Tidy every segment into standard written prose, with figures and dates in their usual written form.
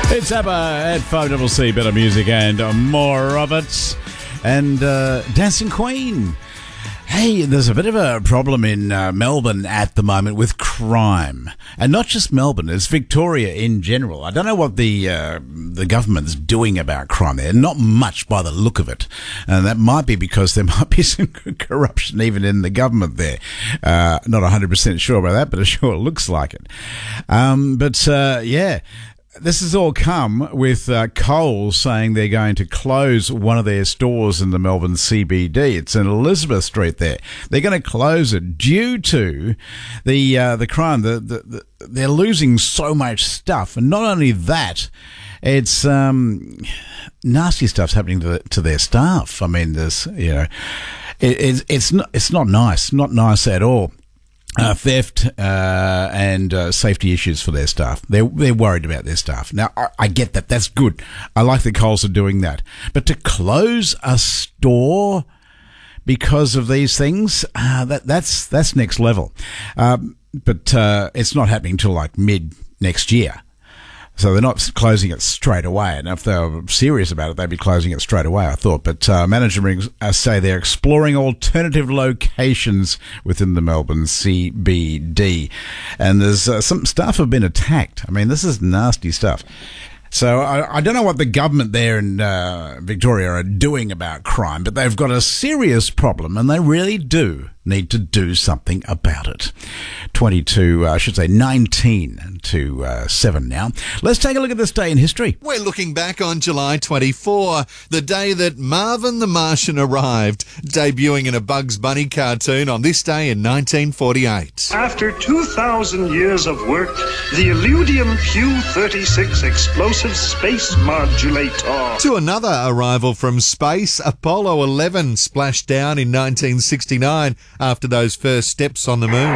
It's ABBA at 5CC, better music and more of it. And Dancing Queen. Hey, there's a bit of a problem in Melbourne at the moment with crime. And not just Melbourne, it's Victoria in general. I don't know what the government's doing about crime there. Not much by the look of it. And that might be because there might be some corruption even in the government there. Not 100% sure about that, but it sure looks like it. Yeah. This has all come with Coles saying they're going to close one of their stores in the Melbourne CBD. It's in Elizabeth Street there. They're going to close it due to the crime. They're losing so much stuff. And not only that, it's nasty stuff's happening to their staff. I mean, there's, it's not nice. Not nice at all. Theft and safety issues for their staff. They're worried about their staff. Now, I get that. That's good. I like that Coles are doing that. But to close a store because of these things, that's next level. But it's not happening till like mid next year. So they're not closing it straight away. And if they were serious about it, they'd be closing it straight away, I thought. But management say they're exploring alternative locations within the Melbourne CBD. And there's some staff have been attacked. I mean, this is nasty stuff. So I don't know what the government there in Victoria are doing about crime, but they've got a serious problem, and they really do need to do something about it. 19 to 7 now. Let's take a look at this day in history. We're looking back on July 24, the day that Marvin the Martian arrived, debuting in a Bugs Bunny cartoon on this day in 1948. After 2,000 years of work, the Illudium Q-36 explosive space modulator. To another arrival from space, Apollo 11 splashed down in 1969 after those first steps on the moon.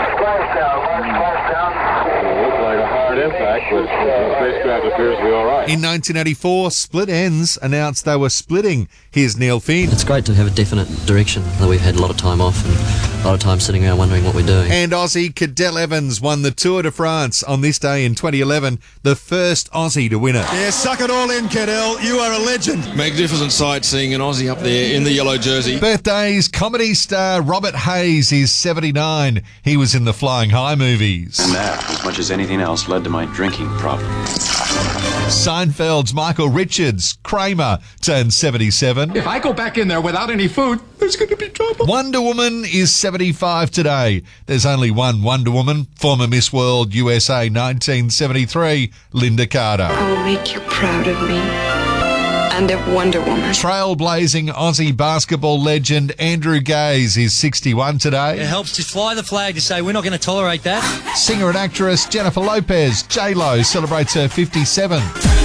Spacecraft appears to be all right. In 1984, Split Enz announced they were splitting. Here's Neil Finn. It's great to have a definite direction. We've had a lot of time off and a lot of time sitting around wondering what we're doing. And Aussie Cadel Evans won the Tour de France on this day in 2011, the first Aussie to win it. Yeah, suck it all in, Cadel. You are a legend. Magnificent sight seeing an Aussie up there in the yellow jersey. Birthdays, comedy star Robert Hayes is 79. He was in the Flying High movies. And that, as much as anything else, led to my drinking problem. Seinfeld's Michael Richards, Kramer, turned 77. If I go back in there without any food, there's going to be trouble. Wonder Woman is 75 today. There's only one Wonder Woman, former Miss World USA 1973, Linda Carter. I will make you proud of me. And of Wonder Woman. Trailblazing Aussie basketball legend Andrew Gaze is 61 today. It helps to fly the flag to say we're not going to tolerate that. Singer and actress Jennifer Lopez, J-Lo, celebrates her 57.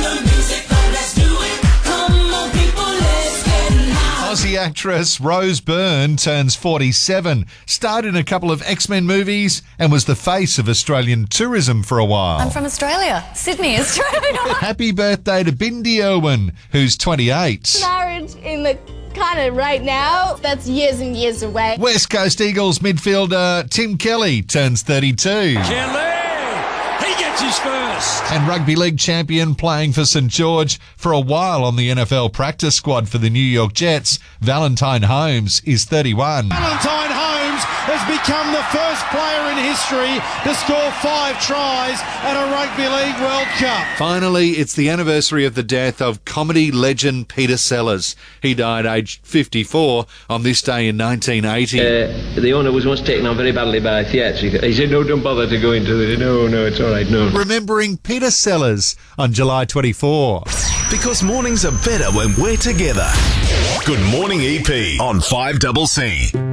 Aussie actress Rose Byrne turns 47, starred in a couple of X-Men movies and was the face of Australian tourism for a while. I'm from Australia, Sydney, Australia. Happy birthday to Bindi Irwin, who's 28. Marriage in the kind of right now, that's years and years away. West Coast Eagles midfielder Tim Kelly turns 32. He gets his first. And rugby league champion playing for St George for a while on the NFL practice squad for the New York Jets, Valentine Holmes is 31. Valentine Holmes has become the first player in history to score 5 tries at a Rugby League World Cup. Finally, it's the anniversary of the death of comedy legend Peter Sellers. He died aged 54 on this day in 1980. The owner was once taken on very badly by a theatre. He said, no, don't bother to go into it. No, it's all right, no. Remembering Peter Sellers on July 24. Because mornings are better when we're together. Good morning, EP on 5CC.